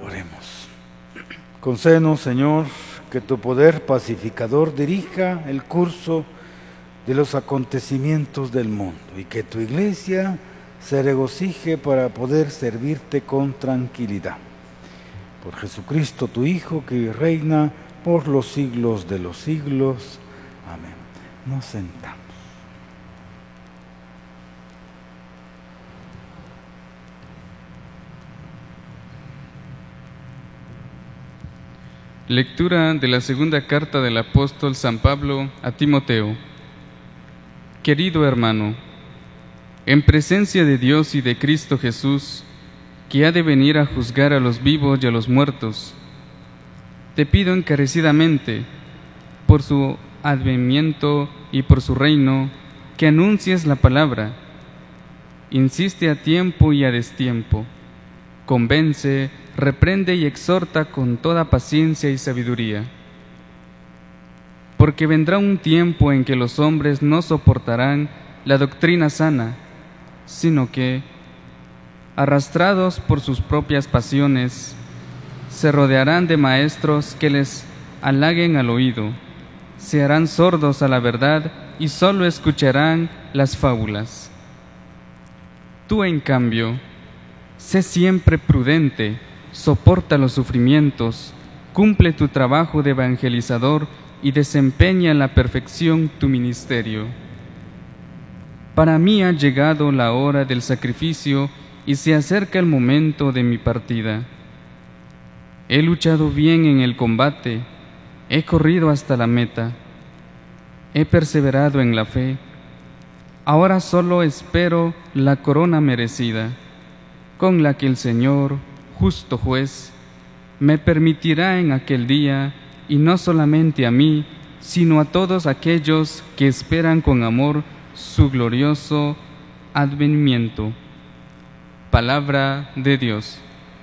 Oremos. Concédenos, Señor, que tu poder pacificador dirija el curso de los acontecimientos del mundo y que tu Iglesia se regocije para poder servirte con tranquilidad. Por Jesucristo, tu Hijo, que reina por los siglos de los siglos. Amén. Nos sentamos. Lectura de la segunda carta del apóstol San Pablo a Timoteo. Querido hermano, en presencia de Dios y de Cristo Jesús, que ha de venir a juzgar a los vivos y a los muertos, te pido encarecidamente, por su advenimiento y por su reino, que anuncies la palabra. Insiste a tiempo y a destiempo. Convence, reprende y exhorta con toda paciencia y sabiduría. Porque vendrá un tiempo en que los hombres no soportarán la doctrina sana, sino que, arrastrados por sus propias pasiones, se rodearán de maestros que les halaguen al oído, se harán sordos a la verdad y solo escucharán las fábulas. Tú, en cambio, sé siempre prudente, soporta los sufrimientos, cumple tu trabajo de evangelizador y desempeña a la perfección tu ministerio. Para mí ha llegado la hora del sacrificio y se acerca el momento de mi partida. He luchado bien en el combate, he corrido hasta la meta, he perseverado en la fe. Ahora solo espero la corona merecida, con la que el Señor, justo juez, me permitirá en aquel día, y no solamente a mí, sino a todos aquellos que esperan con amor su glorioso advenimiento. Palabra de Dios.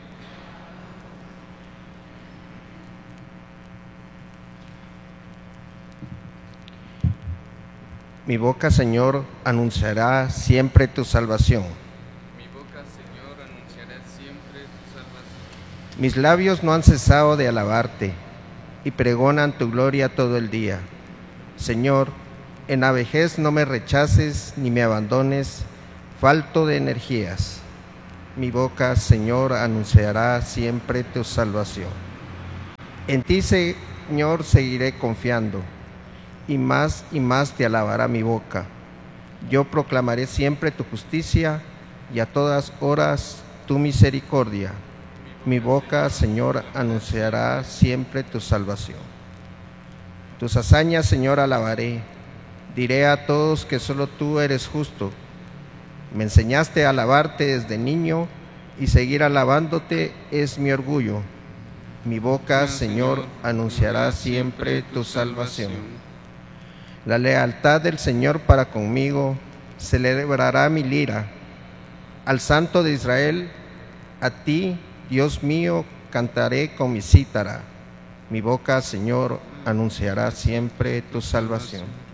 Mi boca, Señor, anunciará siempre tu salvación. Mi boca, Señor, anunciará siempre tu salvación. Mis labios no han cesado de alabarte y pregonan tu gloria todo el día. Señor, en la vejez no me rechaces ni me abandones, falto de energías. Mi boca, Señor, anunciará siempre tu salvación. En ti, Señor, seguiré confiando, y más te alabará mi boca. Yo proclamaré siempre tu justicia y a todas horas tu misericordia. Mi boca, Señor, anunciará siempre tu salvación. Tus hazañas, Señor, alabaré. Diré a todos que solo tú eres justo. Me enseñaste a alabarte desde niño y seguir alabándote es mi orgullo. Mi boca, Señor, anunciará siempre tu salvación. La lealtad del Señor para conmigo celebrará mi lira. Al Santo de Israel, a ti, Dios mío, cantaré con mi cítara. Mi boca, Señor, anunciará siempre tu salvación.